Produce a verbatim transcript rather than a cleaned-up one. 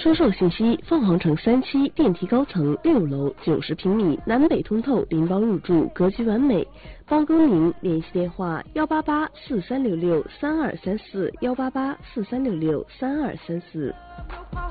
销售信息：凤凰城三期电梯高层六楼九十平米，南北通透，拎包入住，格局完美。包更名，联系电话：幺八八四三六六三二三四，幺八八四三六六三二三四。